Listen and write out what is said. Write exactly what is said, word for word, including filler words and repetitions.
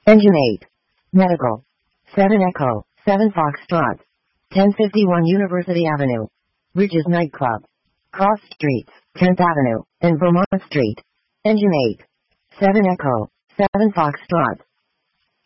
Engine eight. Medical. seven Echo, seven Foxtrot. ten fifty-one University Avenue. Ridges Nightclub. Cross Streets, tenth Avenue, and Vermont Street. Engine eight. seven Echo, seven Foxtrot.